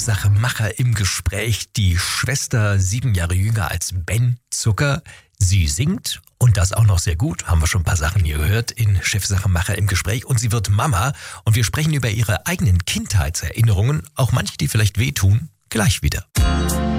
Chefsache-Macher im Gespräch, die Schwester, 7 Jahre jünger als Ben Zucker. Sie singt und das auch noch sehr gut, haben wir schon ein paar Sachen hier gehört in Chefsache-Macher im Gespräch. Und sie wird Mama und wir sprechen über ihre eigenen Kindheitserinnerungen, auch manche, die vielleicht wehtun, gleich wieder.